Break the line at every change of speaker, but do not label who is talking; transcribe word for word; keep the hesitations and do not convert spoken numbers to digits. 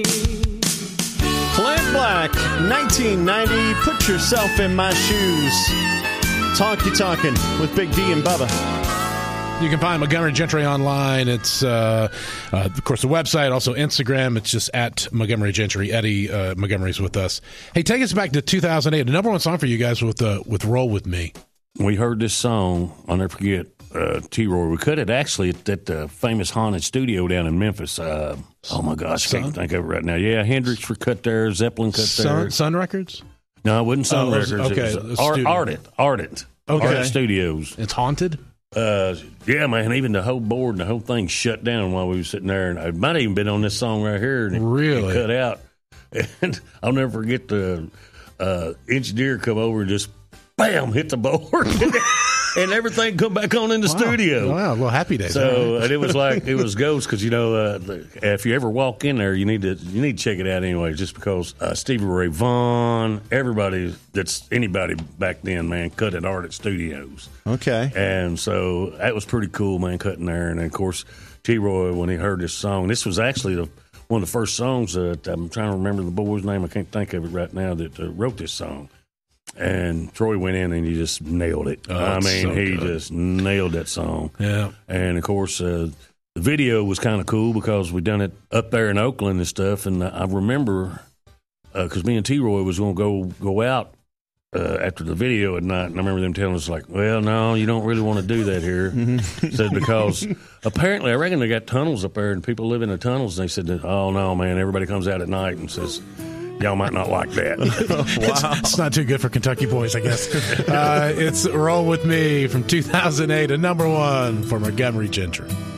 Clint Black, nineteen ninety, Put Yourself in My Shoes. Talkie Talking with Big D and Bubba.
You can find Montgomery Gentry online. It's, uh, uh, of course, the website, also Instagram. It's just at Montgomery Gentry. Eddie uh, Montgomery's with us. Hey, take us back to two thousand eight. The number one song for you guys with uh, with Roll With Me.
We heard this song, I'll never forget, uh, T-Roy. We cut it actually at that uh, famous haunted studio down in Memphis. Uh, oh, my gosh, I can't think of it right now. Yeah, Hendrix were cut there, Zeppelin cut
Sun,
there.
Sun Records?
No, it wasn't Sun
oh,
Records.
Okay,
it was Art, Ardent. Ardent.
Okay.
Ardent Studios.
It's haunted?
Uh, yeah, man, even the whole board and the whole thing shut down while we were sitting there. And it might have even been on this song right here. And it,
really?
It cut out. And I'll never forget the uh, engineer come over and just, bam, hit the board. And everything come back on in the
wow.
studio.
Wow, well, happy days.
So and it was like it was ghosts because you know uh, the, if you ever walk in there, you need to you need to check it out anyway. Just because uh, Stevie Ray Vaughan, everybody that's anybody back then, man, cut at Ardent Studios.
Okay,
and so that was pretty cool, man, cutting there. And of course, T-Roy when he heard this song, this was actually the, one of the first songs that I'm trying to remember the boy's name. I can't think of it right now that uh, wrote this song. And Troy went in and he just nailed it.
Oh,
I mean,
so
he
good.
just nailed that song.
Yeah.
And, of course, uh, the video was kind of cool because we done it up there in Oakland and stuff. And I remember, because uh, me and T-Roy was going to go go out uh, after the video at night. And I remember them telling us, like, well, no, you don't really want to do that here. Said because apparently, I reckon they got tunnels up there and people live in the tunnels. And they said, that, oh, no, man, everybody comes out at night and says, y'all might not like that.
Wow. It's, it's not too good for Kentucky boys, I guess. Uh, it's Roll With Me from two thousand eight, a number one for Montgomery Gentry.